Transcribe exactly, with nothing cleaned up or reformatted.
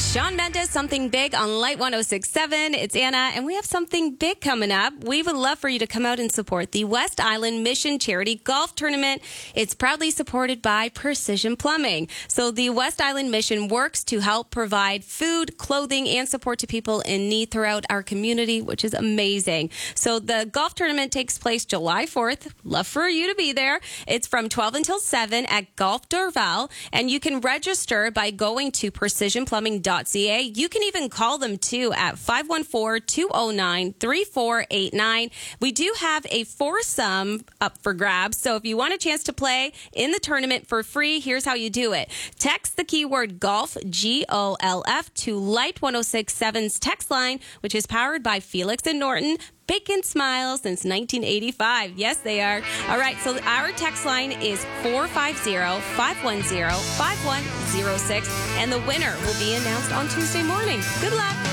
Shawn Mendes, Something Big on Light one oh six point seven. It's Anna, and we have something big coming up. We would love for you to come out and support the West Island Mission Charity Golf Tournament. It's proudly supported by Precision Plumbing. So the West Island Mission works to help provide food, clothing, and support to people in need throughout our community, which is amazing. So the golf tournament takes place July fourth. Love for you to be there. It's from twelve until seven at Golf Dorval, and you can register by going to precision plumbing dot c a. You can even call them too at five one four, two oh nine, three four eight nine. We do have a foursome up for grabs, so if you want a chance to play in the tournament for free, here's how you do it. Text the keyword golf, G O L F, to Light one oh six point seven's text line, which is powered by Felix and Norton. Bacon Smiles since nineteen eighty-five. Yes, they are. All right, so our text line is four five zero, five one zero, five one zero six, and the winner will be announced on Tuesday morning. Good luck.